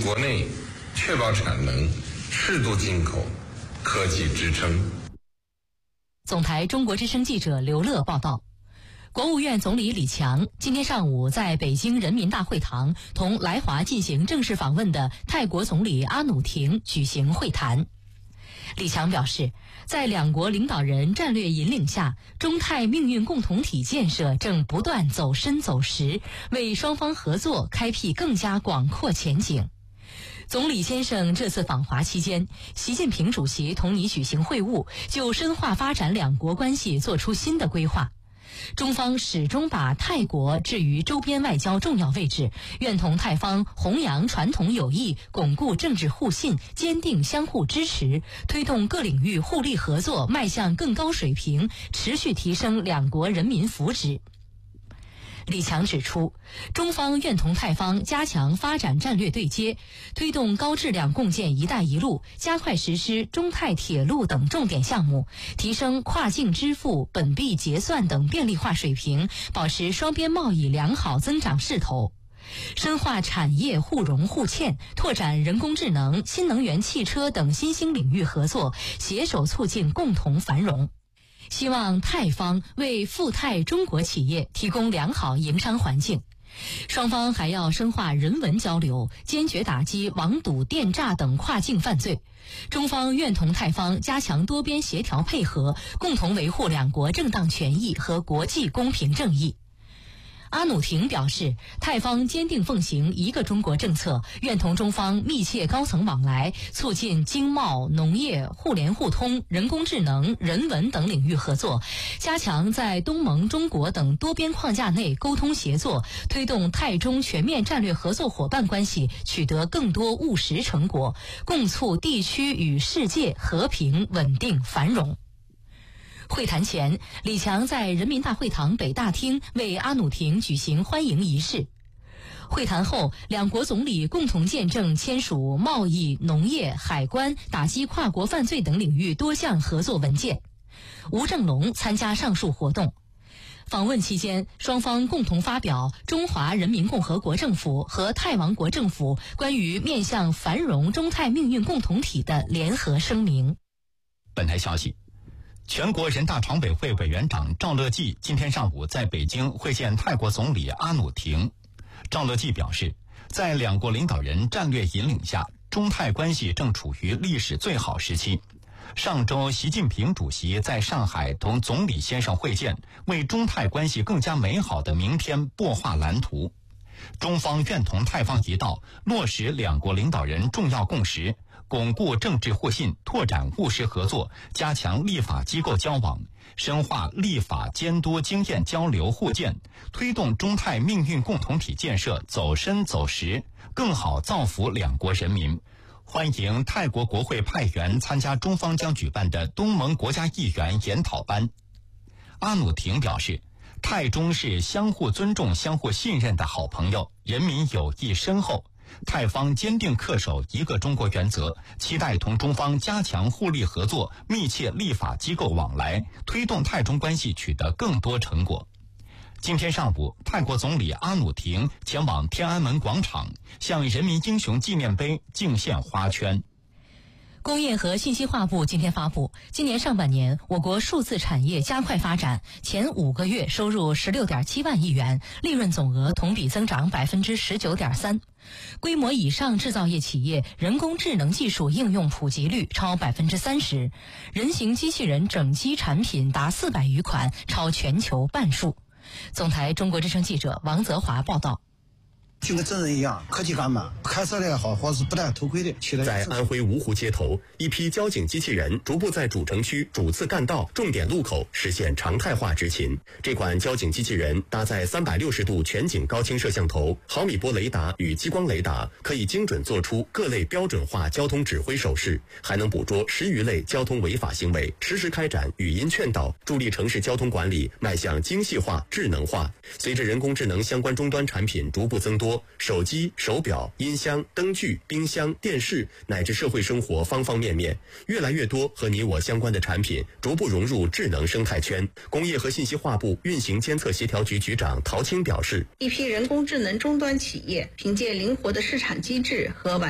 国内，确保产能，适度进口，科技支撑。 总台中国之声记者刘乐报道。国务院总理李强今天上午在北京人民大会堂同来华进行正式访问的泰国总理阿努廷举行会谈。李强表示，在两国领导人战略引领下，中泰命运共同体建设正不断走深走实，为双方合作开辟更加广阔前景。总理先生这次访华期间，习近平主席同你举行会晤，就深化发展两国关系作出新的规划。中方始终把泰国置于周边外交重要位置，愿同泰方弘扬传统友谊，巩固政治互信，坚定相互支持，推动各领域互利合作迈向更高水平，持续提升两国人民福祉。李强指出，中方愿同泰方加强发展战略对接，推动高质量共建“一带一路”，加快实施中泰铁路等重点项目，提升跨境支付、本币结算等便利化水平，保持双边贸易良好增长势头。深化产业互融互嵌，拓展人工智能、新能源汽车等新兴领域合作，携手促进共同繁荣。希望泰方为赴泰中国企业提供良好营商环境。双方还要深化人文交流，坚决打击网赌、电诈等跨境犯罪。中方愿同泰方加强多边协调配合，共同维护两国正当权益和国际公平正义。阿努廷表示，泰方坚定奉行一个中国政策，愿同中方密切高层往来，促进经贸、农业、互联互通、人工智能、人文等领域合作，加强在东盟、中国等多边框架内沟通协作，推动泰中全面战略合作伙伴关系取得更多务实成果，共促地区与世界和平、稳定、繁荣。会谈前，李强在人民大会堂北大厅为阿努廷举行欢迎仪式。会谈后，两国总理共同见证签署贸易、农业、海关、打击跨国犯罪等领域多项合作文件。吴正龙参加上述活动。访问期间，双方共同发表中华人民共和国政府和泰王国政府关于面向繁荣中泰命运共同体的联合声明。 本台消息，全国人大常委会委员长赵乐际今天上午在北京会见泰国总理阿努廷。赵乐际表示，在两国领导人战略引领下，中泰关系正处于历史最好时期。上周，习近平主席在上海同总理先生会见，为中泰关系更加美好的明天擘画蓝图。中方愿同泰方一道，落实两国领导人重要共识，巩固政治互信，拓展务实合作，加强立法机构交往，深化立法监督经验交流互鉴，推动中泰命运共同体建设走深走实，更好造福两国人民。欢迎泰国国会派员参加中方将举办的东盟国家议员研讨班。阿努廷表示，泰中是相互尊重、相互信任的好朋友，人民友谊深厚。泰方坚定恪守一个中国原则，期待同中方加强互利合作，密切立法机构往来，推动泰中关系取得更多成果。今天上午，泰国总理阿努廷前往天安门广场，向人民英雄纪念碑敬献花圈。 工业和信息化部今天发布，今年上半年我国数字产业加快发展，前5个月收入16.7万亿元，利润总额同比增长 19.3%。规模以上制造业企业人工智能技术应用普及率超 30%， 人形机器人整机产品达400余款，超全球半数。总台中国之声记者王泽华报道。 就跟真人一样，科技感满，开车的也好，或是不戴头盔的。 在安徽芜湖街头，一批交警机器人逐步在主城区主次干道、重点路口实现常态化执勤。这款交警机器人搭载360度全景高清摄像头、毫米波雷达与激光雷达，可以精准做出各类标准化交通指挥手势，还能捕捉10余类交通违法行为，实时开展语音劝导，助力城市交通管理迈向精细化、智能化。随着人工智能相关终端产品逐步增多，手机、手表、音箱、灯具、冰箱、电视乃至社会生活方方面面，越来越多和你我相关的产品逐步融入智能生态圈。工业和信息化部运行监测协调局局长陶青表示， 一批人工智能终端企业凭借灵活的市场机制和